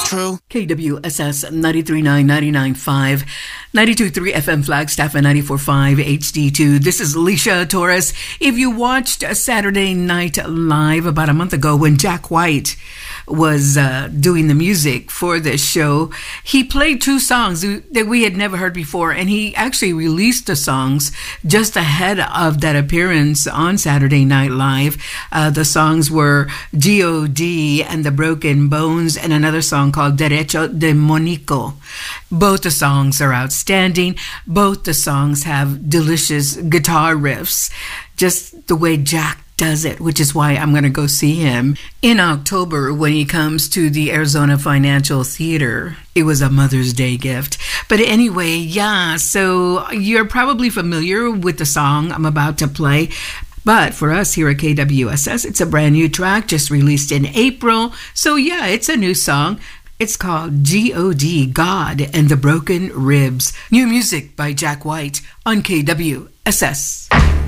true? KWSS 93.9, 99.5, 92.3 FM Flagstaff and 94.5 HD2. This is Alicia Torres. If you watched Saturday Night Live about a month ago when Jack White was doing the music for this show, he played two songs that we had never heard before, and he actually released the songs just ahead of that appearance on Saturday Night Live. The songs were G.O.D. and the Broken Bones, and another song called Derecho Demonico. Both the songs are outstanding. Both the songs have delicious guitar riffs, just the way Jack does it, which is why I'm going to go see him in October when he comes to the Arizona Financial Theater. It was a Mother's Day gift. But anyway, yeah, so you're probably familiar with the song I'm about to play. But for us here at KWSS, it's a brand new track just released in April. So yeah, it's a new song. It's called G.O.D. God and the Broken Ribs. New music by Jack White on KWSS.